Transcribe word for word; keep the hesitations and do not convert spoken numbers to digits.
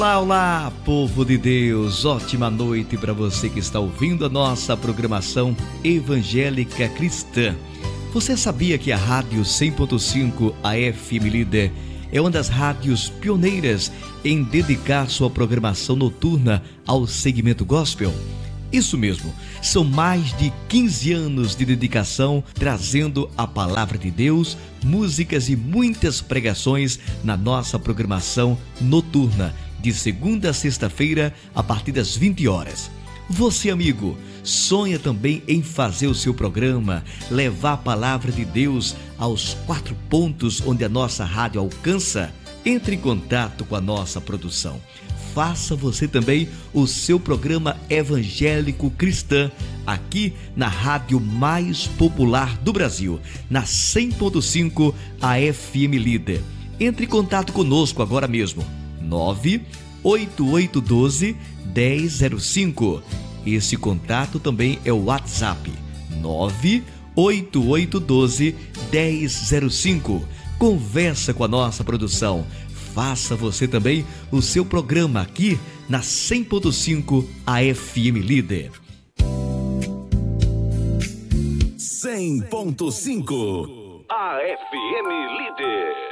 Olá, olá, povo de Deus, ótima noite para você que está ouvindo a nossa programação evangélica cristã. Você sabia que a Rádio cem ponto cinco, a F M Líder, é uma das rádios pioneiras em dedicar sua programação noturna ao segmento gospel? Isso mesmo, são mais de quinze anos de dedicação trazendo a palavra de Deus, músicas e muitas pregações na nossa programação noturna, de segunda a sexta-feira, a partir das vinte horas. Você, amigo, sonha também em fazer o seu programa, levar a palavra de Deus aos quatro pontos onde a nossa rádio alcança? Entre em contato com a nossa produção. Faça você também o seu programa evangélico cristã aqui na rádio mais popular do Brasil, na cem ponto cinco, a F M Líder. Entre em contato conosco agora mesmo. nove oito oito um dois, um zero zero cinco. Esse contato também é o WhatsApp. nove oito oito um dois, um zero zero cinco. Conversa com a nossa produção. Faça você também o seu programa aqui na cem ponto cinco, a F M Líder. cem ponto cinco, a F M Líder.